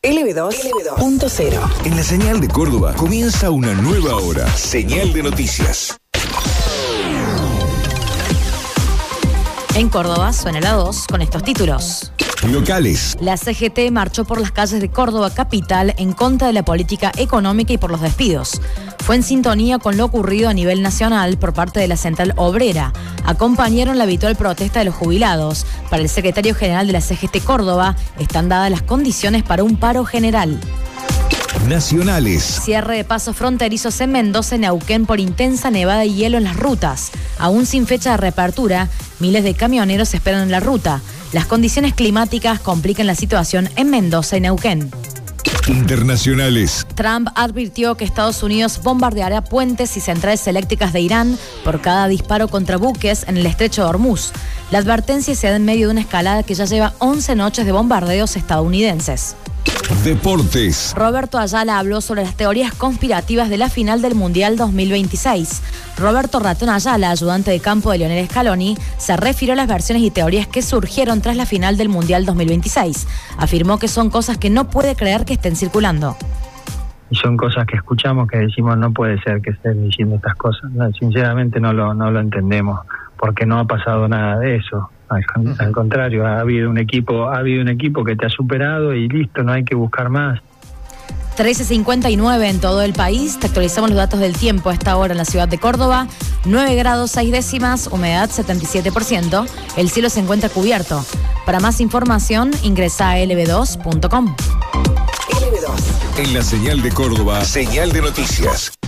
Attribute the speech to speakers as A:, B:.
A: LB2.0.
B: En la señal de Córdoba comienza una nueva hora. Señal de noticias.
C: En Córdoba suena la 2 con estos títulos.
B: Locales.
C: La CGT marchó por las calles de Córdoba capital en contra de la política económica y por los despidos. Fue en sintonía con lo ocurrido a nivel nacional por parte de la Central Obrera. Acompañaron la habitual protesta de los jubilados. Para el secretario general de la CGT Córdoba, están dadas las condiciones para un paro general.
B: Nacionales.
C: Cierre de pasos fronterizos en Mendoza y Neuquén por intensa nevada y hielo en las rutas. Aún sin fecha de reapertura, miles de camioneros esperan en la ruta. Las condiciones climáticas complican la situación en Mendoza y Neuquén.
B: Internacionales.
C: Trump advirtió que Estados Unidos bombardeará puentes y centrales eléctricas de Irán por cada disparo contra buques en el estrecho de Hormuz. La advertencia se da en medio de una escalada que ya lleva 11 noches de bombardeos estadounidenses.
B: Deportes.
C: Roberto Ayala habló sobre las teorías conspirativas de la final del Mundial 2026. Roberto Ratón Ayala, ayudante de campo de Lionel Scaloni, se refirió a las versiones y teorías que surgieron tras la final del Mundial 2026. Afirmó que son cosas que no puede creer que estén circulando.
D: Y son cosas que escuchamos que decimos no puede ser que estén diciendo estas cosas. No, sinceramente no lo entendemos, porque no ha pasado nada de eso. Al contrario, ha habido un equipo que te ha superado y listo, no hay que buscar más.
C: 13:59 en todo el país. Te actualizamos los datos del tiempo a esta hora en la ciudad de Córdoba. 9 grados 6 décimas, humedad 77%. El cielo se encuentra cubierto. Para más información, ingresa a lb2.com.
B: En la señal de Córdoba, señal de noticias.